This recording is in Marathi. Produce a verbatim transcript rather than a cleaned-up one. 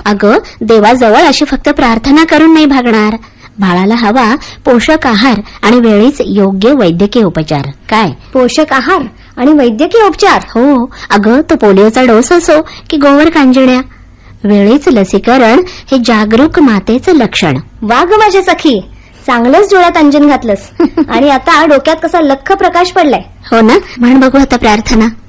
अगं, देवाजवळ अशी फक्त प्रार्थना करून नाही भागणार. बाळाला हवा पोषक आहार आणि वेळीच योग्य वैद्यकीय उपचार. काय पोषक आहार आणि वैद्यकीय उपचार? हो अगं, तो पोलिओचा डोस असो की गोवर कांजिण्या, वेळीच लसीकरण हे जागरूक मातेचं लक्षण. वा ग माझी सखी, चांगलंच डोळ्यात अंजन घातलंस. आणि आता डोक्यात कसा लख्ख प्रकाश पडलाय. हो ना, म्हण बघू आता प्रार्थना.